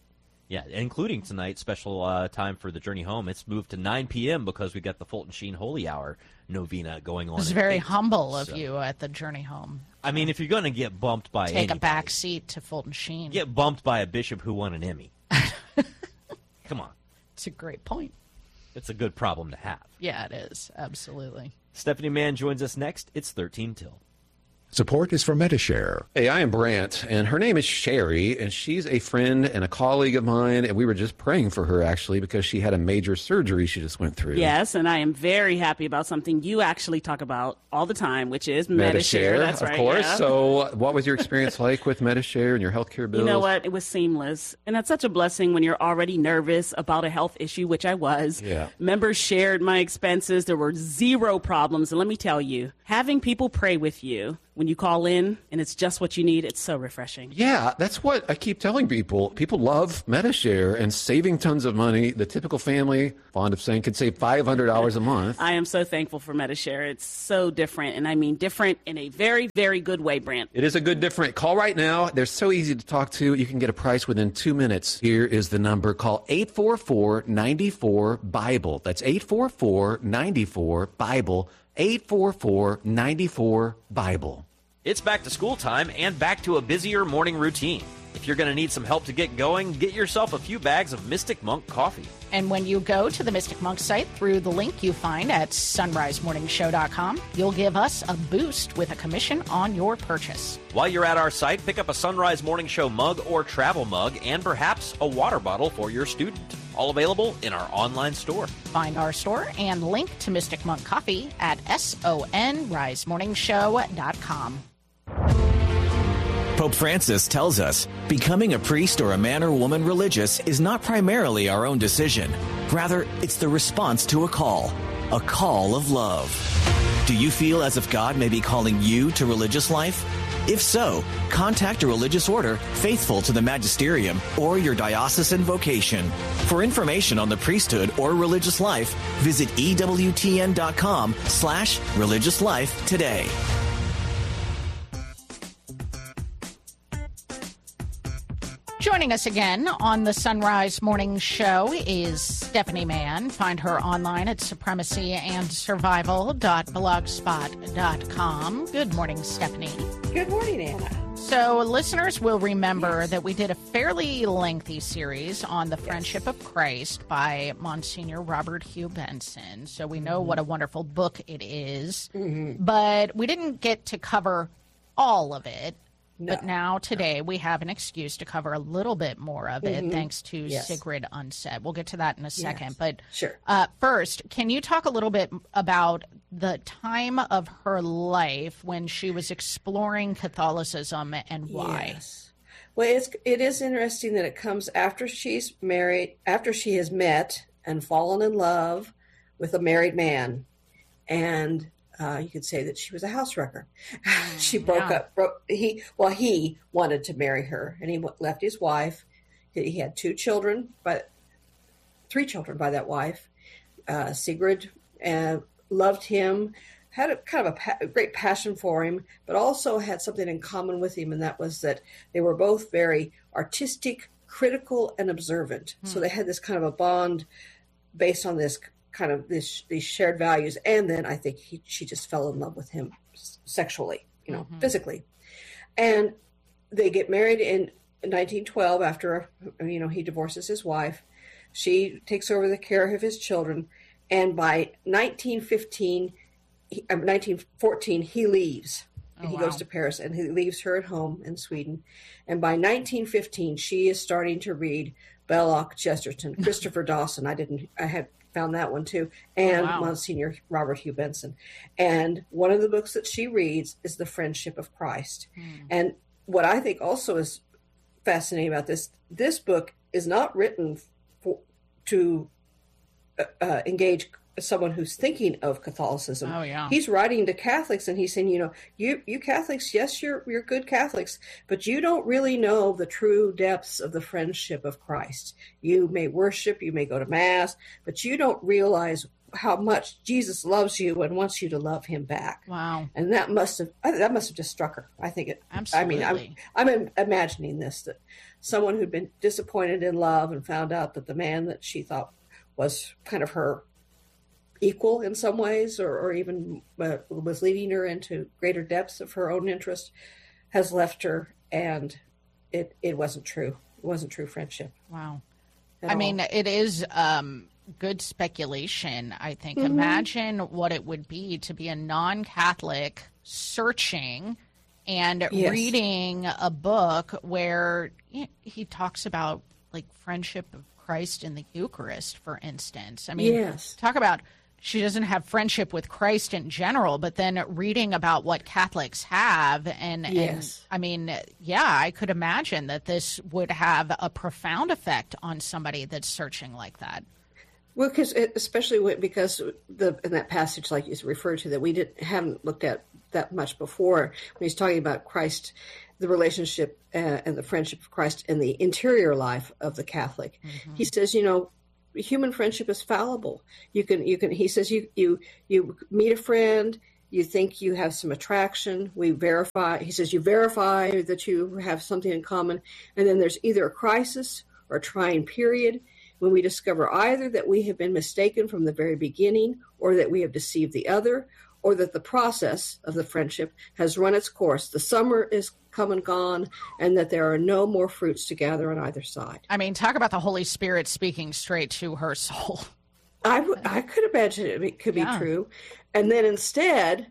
Yeah, including tonight, special uh, time for the journey home. It's moved to nine p.m. because we got the Fulton Sheen Holy Hour novena going on. It's very eight, humble of so. you at the journey home. I mean, if you're going to get bumped by Take anybody, a back seat to Fulton Sheen. Get bumped by a bishop who won an Emmy. Come on. It's a great point. It's a good problem to have. Yeah, it is. Absolutely. Stephanie Mann joins us next. It's thirteen till. Support is for Medi-Share. Hey, I am Brant, and her name is Sherry, and she's a friend and a colleague of mine, and we were just praying for her, actually, because she had a major surgery she just went through. Yes, and I am very happy about something you actually talk about all the time, which is Medi-Share. That's of right, course. Yeah. So what was your experience like with Medi-Share and your healthcare bills? You know what? It was seamless, and that's such a blessing when you're already nervous about a health issue, which I was. Yeah. Members shared my expenses. There were zero problems, and let me tell you, having people pray with you when you call in and it's just what you need, it's so refreshing. Yeah, that's what I keep telling people. People love Medi-Share and saving tons of money. The typical family, fond of saying, can save five hundred dollars a month. I am so thankful for Medi-Share. It's so different, and I mean different in a very, very good way, Brant. It is a good different. Call right now. They're so easy to talk to. You can get a price within two minutes. Here is the number. Call eight four four, nine four, BIBLE. That's eight four four, nine four, BIBLE. eight four four, nine four, BIBLE. It's back to school time and back to a busier morning routine. If you're going to need some help to get going, get yourself a few bags of Mystic Monk coffee. And when you go to the Mystic Monk site through the link you find at sunrise morning show dot com, you'll give us a boost with a commission on your purchase. While you're at our site, pick up a Sunrise Morning Show mug or travel mug and perhaps a water bottle for your student. All available in our online store. Find our store and link to Mystic Monk Coffee at sunrise morning show dot com. Pope Francis tells us becoming a priest or a man or woman religious is not primarily our own decision. Rather, it's the response to a call, a call of love. Do you feel as if God may be calling you to religious life? If so, contact a religious order faithful to the magisterium or your diocesan vocation. For information on the priesthood or religious life, visit E W T N dot com slash religious life today. Joining us again on the Sunrise Morning Show is Stephanie Mann. Find her online at supremacy and survival dot blogspot dot com. Good morning, Stephanie. Good morning, Anna. So listeners will remember yes. that we did a fairly lengthy series on the Friendship yes. of Christ by Monsignor Robert Hugh Benson. So we know mm-hmm. what a wonderful book it is. Mm-hmm. But we didn't get to cover all of it. No. But now, today, we have an excuse to cover a little bit more of it, mm-hmm. thanks to yes. Sigrid Undset. We'll get to that in a second. Yes. But sure. uh, first, can you talk a little bit about the time of her life when she was exploring Catholicism and why? Yes. Well, it's, it is interesting that it comes after she's married, after she has met and fallen in love with a married man. And Uh, you could say that she was a house wrecker. Mm, she broke yeah. up. Broke, he well, he wanted to marry her, and he left his wife. He, he had two children, but three children by that wife. Uh, Sigrid uh, loved him, had a kind of a, pa- a great passion for him, but also had something in common with him, and that was that they were both very artistic, critical, and observant. Mm. So they had this kind of a bond based on this. kind of this, these shared values. And then I think he, she just fell in love with him sexually, you know, mm-hmm. physically. And they get married in nineteen twelve after, you know, he divorces his wife. She takes over the care of his children. And by nineteen fifteen, he, uh, nineteen fourteen, he leaves. And oh, he wow. goes to Paris and he leaves her at home in Sweden. And by nineteen fifteen, she is starting to read Belloc Chesterton, Christopher Dawson. I didn't, I had, found that one too, and oh, wow. Monsignor Robert Hugh Benson. And one of the books that she reads is The Friendship of Christ. Hmm. And what I think also is fascinating about this, this book is not written for, to uh, uh, engage someone who's thinking of Catholicism. Oh, yeah. He's writing to Catholics and he's saying, you know, you, you Catholics, yes, you're, you're good Catholics, but you don't really know the true depths of the friendship of Christ. You may worship, you may go to mass, but you don't realize how much Jesus loves you and wants you to love him back. Wow. And that must have that must have just struck her. I think it. Absolutely. I mean, I'm, I'm imagining this, that someone who'd been disappointed in love and found out that the man that she thought was kind of her equal in some ways, or, or even uh, was leading her into greater depths of her own interest, has left her, and it, it wasn't true. It wasn't true friendship. Wow. At I all. mean, it is um, good speculation, I think. Mhm. Imagine what it would be to be a non-Catholic searching and Yes. reading a book where you know, he talks about, like, friendship of Christ in the Eucharist, for instance. I mean, Yes. talk about she doesn't have friendship with Christ in general, but then reading about what Catholics have. And, Yes. and I mean, yeah, I could imagine that this would have a profound effect on somebody that's searching like that. Well, because especially when, because the in that passage, like you referred to, that we didn't haven't looked at that much before, when he's talking about Christ, the relationship uh, and the friendship of Christ in the interior life of the Catholic. Mm-hmm. He says, you know, human friendship is fallible. You can, you can. He says, you, you, you meet a friend. You think you have some attraction. We verify. He says, you verify that you have something in common, and then there's either a crisis or a trying period when we discover either that we have been mistaken from the very beginning, or that we have deceived the other, or that the process of the friendship has run its course. The summer is come and gone, and that there are no more fruits to gather on either side. I mean, talk about the Holy Spirit speaking straight to her soul. I, w- I could imagine it could be Yeah. true. And then instead,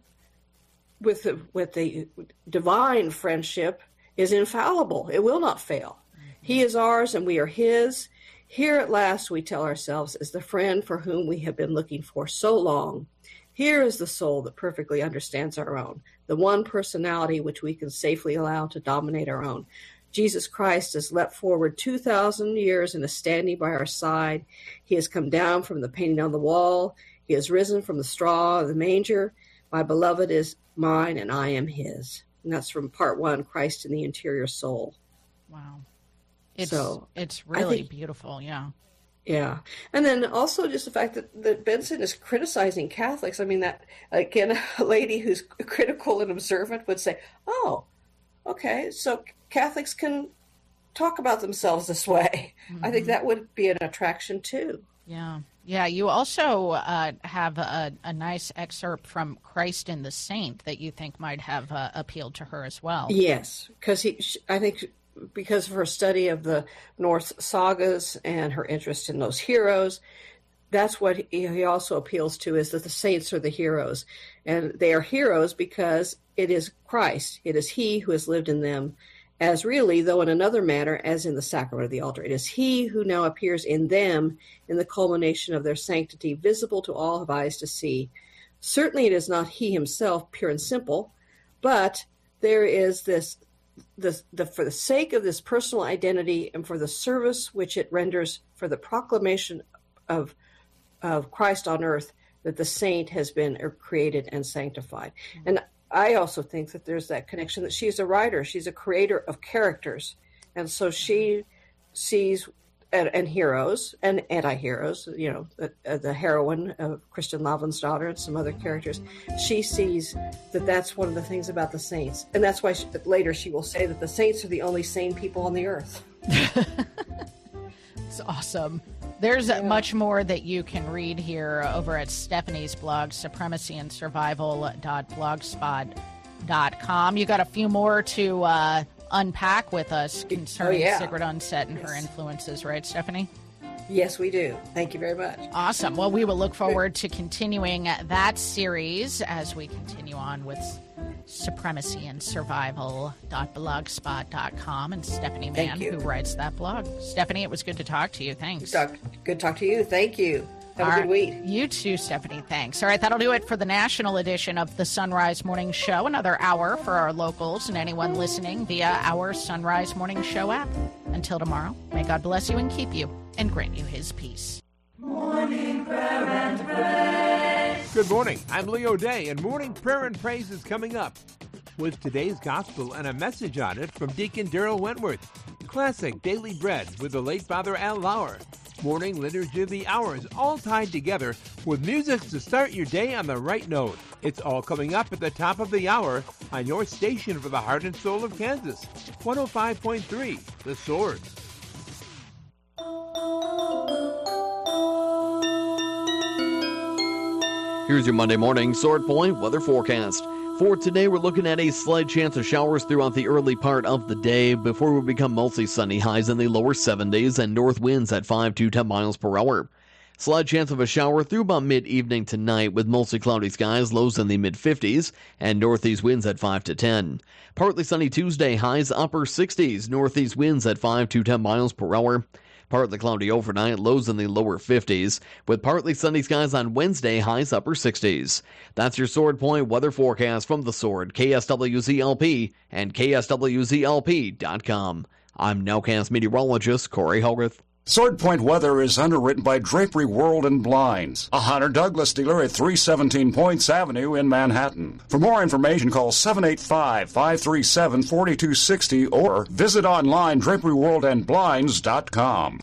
with the, with the divine friendship, is infallible. It will not fail. He is ours and we are his. Here at last, we tell ourselves, is the friend for whom we have been looking for so long. Here is the soul that perfectly understands our own, the one personality which we can safely allow to dominate our own. Jesus Christ has leapt forward two thousand years and is standing by our side. He has come down from the painting on the wall. He has risen from the straw of the manger. My beloved is mine and I am his. And that's from part one, Christ in the Interior Soul. Wow. It's, So, it's I really think- beautiful, yeah. Yeah. And then also just the fact that, that Benson is criticizing Catholics. I mean, that, again, a lady who's critical and observant would say, oh, okay, so Catholics can talk about themselves this way. I think that would be an attraction, too. Yeah. Yeah, you also uh, have a, a nice excerpt from Christ in the Saint that you think might have uh, appealed to her as well. Yes, because he, sh- I think because of her study of the Norse sagas and her interest in those heroes, that's what he, he also appeals to, is that the saints are the heroes. And they are heroes because it is Christ. It is he who has lived in them, as really, though in another manner, as in the sacrament of the altar. It is he who now appears in them in the culmination of their sanctity, visible to all have eyes to see. Certainly it is not he himself, pure and simple, but there is this, the, the for the sake of this personal identity and for the service which it renders for the proclamation of, of Christ on earth, that the saint has been created and sanctified. Mm-hmm. And I also think that there's that connection that she's a writer. She's a creator of characters. And so she sees, and, and heroes and anti-heroes, you know, the, the heroine of Kristen Lavren's daughter and some other characters. She sees that that's one of the things about the saints. And that's why she, later she will say that the saints are the only sane people on the earth. It's awesome. There's yeah. much more that you can read here over at Stephanie's blog, supremacy and survival dot blogspot dot com. You got a few more to uh, unpack with us concerning oh, yeah. Sigrid Undset and yes. her influences, right, Stephanie? Yes, we do. Thank you very much. Awesome. Well, we will look forward to continuing that series as we continue on with supremacy and survival dot blogspot dot com and Stephanie Mann, who writes that blog. Stephanie, it was good to talk to you. Thanks. Good, good to talk to you. Thank you. Have All a good right. week. You too, Stephanie. Thanks. All right, that'll do it for the national edition of the Sunrise Morning Show. Another hour for our locals and anyone listening via our Sunrise Morning Show app. Until tomorrow, may God bless you and keep you and grant you his peace. Morning prayer and praise. Good morning. I'm Leo Day, and morning prayer and praise is coming up with today's gospel and a message on it from Deacon Daryl Wentworth. Classic Daily Bread with the late Father Al Lauer. Morning Liturgy of the Hours, all tied together with music to start your day on the right note. It's all coming up at the top of the hour on your station for the heart and soul of Kansas. one oh five point three, The Sword. Here's your Monday morning Sword Point weather forecast. For today, we're looking at a slight chance of showers throughout the early part of the day before we become mostly sunny, highs in the lower seventies and north winds at five to ten miles per hour. Slight chance of a shower through about mid-evening tonight with mostly cloudy skies, lows in the mid-fifties, and northeast winds at five to ten. Partly sunny Tuesday, highs upper sixties, northeast winds at five to ten miles per hour. Partly cloudy overnight, lows in the lower fifties, with partly sunny skies on Wednesday, highs upper sixties. That's your Sword Point weather forecast from The Sword, K S W Z L P, and K S W Z L P dot com. I'm Nowcast meteorologist Corey Hogarth. Sword Point weather is underwritten by Drapery World and Blinds, a Hunter Douglas dealer at three seventeen Points Avenue in Manhattan. For more information, call seven eight five, five three seven, four two six zero or visit online drapery world and blinds dot com.